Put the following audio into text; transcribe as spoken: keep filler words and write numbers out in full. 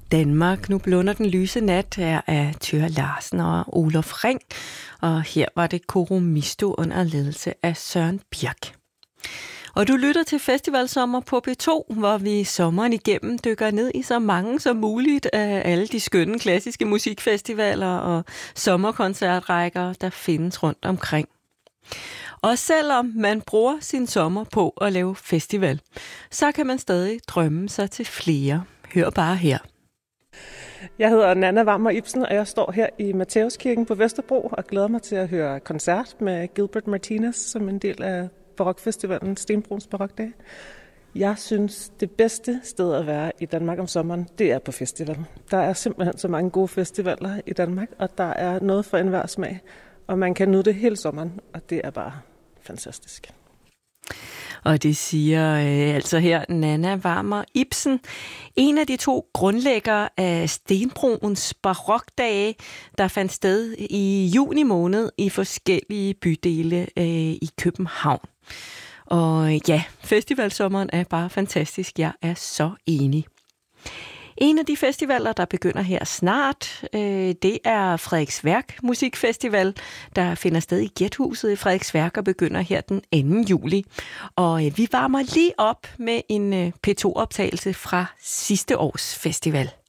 Danmark. Nu blunder den lyse nat er af Thyra Larsen og Olof Ring, og her var det Koromisto under ledelse af Søren Birk. Og du lytter til Festivalsommer på P to, hvor vi sommeren igennem dykker ned i så mange som muligt af alle de skønne klassiske musikfestivaler og sommerkoncertrækker, der findes rundt omkring. Og selvom man bruger sin sommer på at lave festival, så kan man stadig drømme sig til flere. Hør bare her. Jeg hedder Nanna Wammer Ibsen, og jeg står her i Matthæuskirken på Vesterbro og glæder mig til at høre koncert med Gilbert Martinez som en del af barokfestivalen Stenbroens Barokdag. Jeg synes, det bedste sted at være i Danmark om sommeren, det er på festivalen. Der er simpelthen så mange gode festivaler i Danmark, og der er noget for enhver smag, og man kan nyde det hele sommeren, og det er bare fantastisk. Og det siger øh, altså her Nanna Wammer Ibsen, en af de to grundlæggere af Stenbroens Barokdage, der fandt sted i juni måned i forskellige bydele øh, i København. Og ja, festivalsommeren er bare fantastisk. Jeg er så enig. En af de festivaler, der begynder her snart, øh, det er Frederiksværk Musikfestival, der finder sted i Gjethuset i Frederiksværk og begynder her den anden juli. Og øh, vi varmer lige op med en øh, P to-optagelse fra sidste års festival.